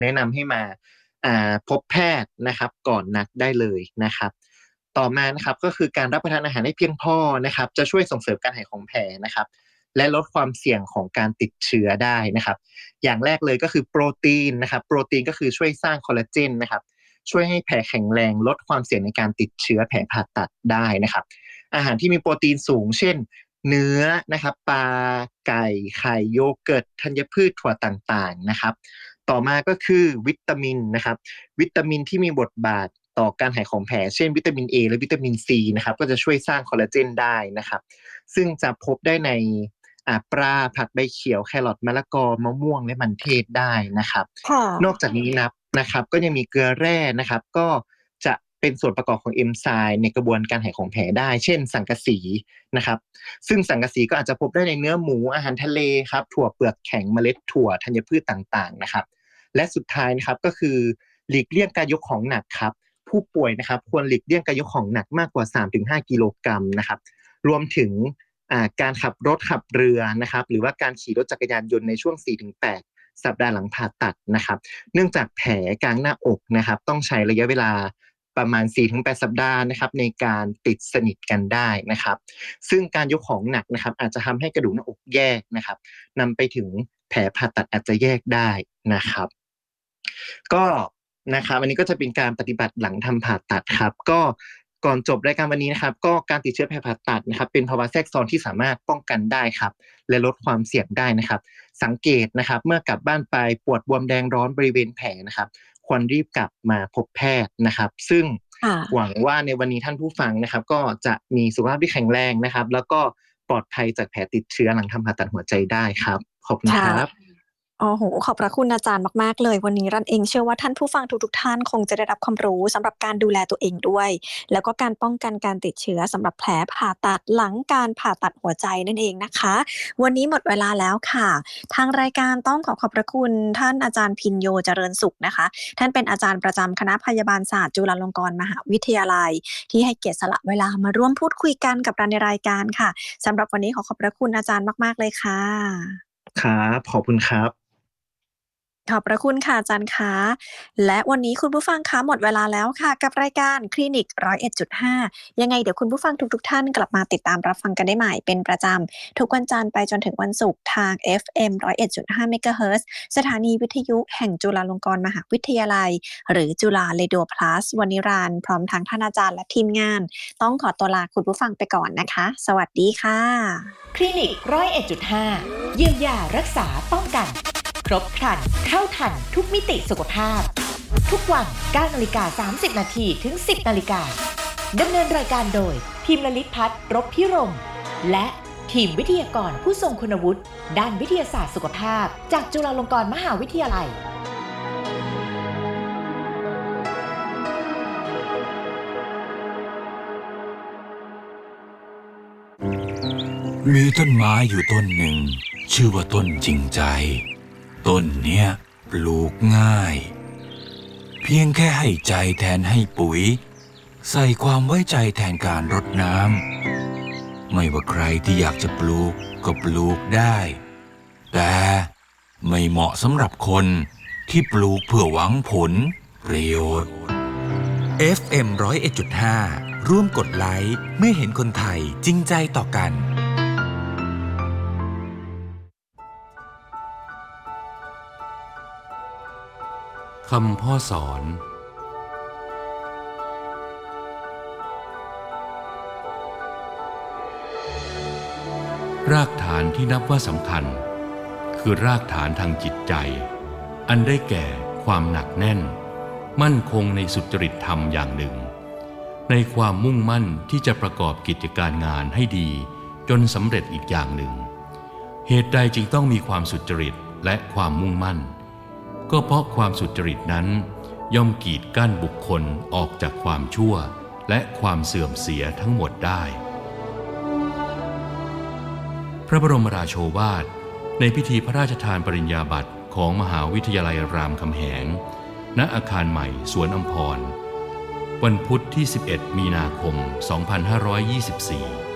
แนะนำให้มาพบแพทย์นะครับก่อนนัดได้เลยนะครับต่อมานะครับก็คือการรับประทานอาหารให้เพียงพอนะครับจะช่วยส่งเสริมการหายของแผลนะครับและลดความเสี่ยงของการติดเชื้อได้นะครับอย่างแรกเลยก็คือโปรตีนนะครับโปรตีนก็คือช่วยสร้างคอลลาเจนนะครับช่วยให้แผลแข็งแรงลดความเสี่ยงในการติดเชื้อแผลผ่าตัดได้นะครับอาหารที่มีโปรตีนสูงเช่นเนื้อนะครับปลาไก่ไข่โยเกิร์ตธัญพืชถั่วต่างๆนะครับต่อมาก็คือวิตามินนะครับวิตามินที่มีบทบาทต่อการหายของแผลเช่นวิตามิน A และวิตามิน C นะครับก็จะช่วยสร้างคอลลาเจนได้นะครับซึ่งจะพบได้ในปลาผักใบเขียวแครอทมะละกอมะม่วงและมันเทศได้นะครับนอกจากนี้นะครับก็ยังมีเกลือแร่นะครับก็จะเป็นส่วนประกอบของเอนไซม์ในกระบวนการหายของแผลได้เช่นสังกะสีนะครับซึ่งสังกะสีก็อาจจะพบได้ในเนื้อหมูอาหารทะเลครับถั่วเปลือกแข็งเมล็ดถั่วธัญพืชต่างๆนะครับและสุดท้ายนะครับก็คือหลีกเลี่ยงการยกของหนักครับผู้ป่วยนะครับควรหลีกเลี่ยงการยกของหนักมากกว่า 3-5 กิโลกรัมนะครับรวมถึงการขับรถขับเรือนะครับหรือว่าการขี่รถจักรยานยนต์ในช่วง 4-8 สัปดาห์หลังผ่าตัดนะครับเนื่องจากแผลกลางหน้าอกนะครับต้องใช้ระยะเวลาประมาณ 4-8 สัปดาห์นะครับในการติดสนิทกันได้นะครับซึ่งการยกของหนักนะครับอาจจะทำให้กระดูกหน้าอกแยกนะครับนำไปถึงแผลผ่าตัดอาจจะแยกได้นะครับก็นะครับอันนี้ก็จะเป็นการปฏิบัติหลังทำผ่าตัดครับก็ก่อนจบรายการวันนี้นะครับก็การติดเชื้อแผลผ่าตัดนะครับเป็นภาวะแทรกซ้อนที่สามารถป้องกันได้ครับและลดความเสี่ยงได้นะครับสังเกตนะครับเมื่อกลับบ้านไปปวดบวมแดงร้อนบริเวณแผลนะครับควรรีบกลับมาพบแพทย์นะครับซึ่งหวังว่าในวันนี้ท่านผู้ฟังนะครับก็จะมีสุขภาพที่แข็งแรงนะครับแล้วก็ปลอดภัยจากแผลติดเชื้อหลังทำผ่าตัดหัวใจได้ครับขอบคุณครับโอ้โหขอบพระคุณอาจารย์มากๆเลยวันนี้รันเองเชื่อว่าท่านผู้ฟังทุกๆท่านคงจะได้รับความรู้สำหรับการดูแลตัวเองด้วยแล้วก็การป้องกันการติดเชื้อสำหรับแผลผ่าตัดหลังการผ่าตัดหัวใจนั่นเองนะคะวันนี้หมดเวลาแล้วค่ะทางรายการต้องขอบพระคุณท่านอาจารย์พินโยเจริญสุขนะคะท่านเป็นอาจารย์ประจำคณะพยาบาลศาสตร์จุฬาลงกรณ์มหาวิทยาลัยที่ให้เกียรติสละเวลามาร่วมพูดคุยกันกับเราในรายการค่ะสำหรับวันนี้ขอบพระคุณอาจารย์มากๆเลยค่ะครับขอบคุณครับขอบพระคุณค่ะอาจารย์คะและวันนี้คุณผู้ฟังคะหมดเวลาแล้วค่ะกับรายการคลินิก101.5ยังไงเดี๋ยวคุณผู้ฟังทุกท่านกลับมาติดตามรับฟังกันได้ใหม่เป็นประจำทุกวันจันทร์ไปจนถึงวันศุกร์ทาง FM 101.5 เมกะเฮิรตซ์สถานีวิทยุแห่งจุฬาลงกรณ์มหาวิทยาลัยหรือจุฬาเรดิโอพลัสวันนี้รันพร้อมทั้งท่านอาจารย์และทีมงานต้องขอตัวลาคุณผู้ฟังไปก่อนนะคะสวัสดีค่ะคลินิก101.5เยียวยารักษาป้องกันครบครันเข้าทันทุกมิติสุขภาพทุกวัน 9:30 นถึง 10:00 นดำเนินรายการโดยพิมพ์ลลิตพัฒน์รบพิรมและทีมวิทยากรผู้ทรงคุณวุฒิด้านวิทยาศาสตร์สุขภาพจากจุฬาลงกรณ์มหาวิทยาลัยมีต้นไม้อยู่ต้นหนึ่งชื่อว่าต้นจริงใจต้นเนี้ยปลูกง่ายเพียงแค่ให้ใจแทนให้ปุ๋ยใส่ความไว้ใจแทนการรดน้ำไม่ว่าใครที่อยากจะปลูกก็ปลูกได้แต่ไม่เหมาะสำหรับคนที่ปลูกเพื่อหวังผลประโยชน์ FM 101.5 ร่วมกดไลค์เมื่อเห็นคนไทยจริงใจต่อกันคำพ่อสอนรากฐานที่นับว่าสำคัญคือรากฐานทางจิตใจอันได้แก่ความหนักแน่นมั่นคงในสุจริตธรรมอย่างหนึ่งในความมุ่งมั่นที่จะประกอบกิจการงานให้ดีจนสำเร็จอีกอย่างหนึ่งเหตุใดจึงต้องมีความสุจริตและความมุ่งมั่นก็เพราะความสุจริตนั้นย่อมกีดกั้นบุคคลออกจากความชั่วและความเสื่อมเสียทั้งหมดได้พระบรมราโชวาทในพิธีพระราชทานปริญญาบัตรของมหาวิทยาลัยรามคำแหงณอาคารใหม่สวนอัมพรวันพุธที่ 11 มีนาคม 2524